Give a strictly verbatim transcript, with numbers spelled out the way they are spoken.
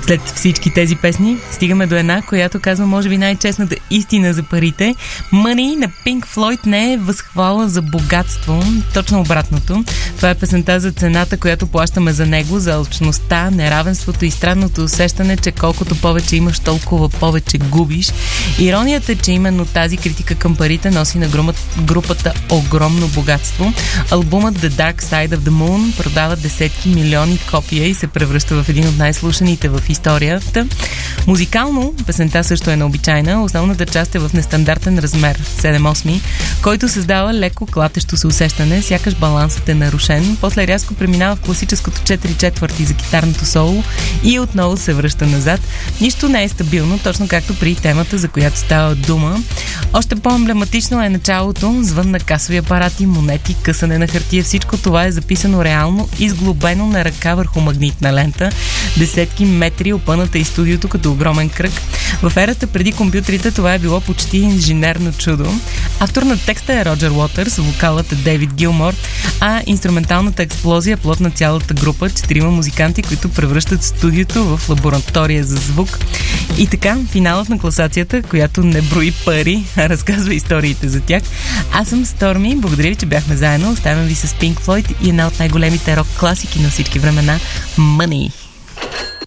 След всички тези песни стигаме до една, която казва може би най-честната истина за парите. Money на Pink Floyd не е възхвала за богатство, точно обратното. Това е песента за цената, която плащаме за него, за алчността, неравенството и странното усещане, че колкото повече имаш, толкова повече губиш. Иронията е, че именно тази критика към парите носи на групата огромно богатство. Албумът The Dark Side of the Moon продава десетки милиони копия и се превръща в един от най-слушаните в историята. Музикално песента също е необичайна. Основната част е в нестандартен размер седем осми, който създава леко клатещо се усещане, сякаш балансът е нарушен. После рязко преминава в класическото четири четвърти за китарното соло и отново се връща назад. Нищо не е стабилно, точно както при темата, за която става дума. Още по-емблематично е началото, звън на касови апарати, монети, късане на хартия. Всичко това е записано реално, изглобено на ръка върху магнитна лента. Десетки метри опъната и студиото като огромен кръг. В ерата преди компютрите това е било почти инженерно чудо. Автор на текста е Роджер Уотърс, вокалът е Дейвид Гилмор, а инструменталната експлозия е плод на цялата група, четирима музиканти, които превръщат студиото в лаборатория за звук. И така, финалът на класацията, която не брои пари, а разказва историите за тях. Аз съм Сторми, благодаря ви, че бяхме заедно. Оставям ви с Pink Floyd и една от най-големите рок класики на всички времена – Money.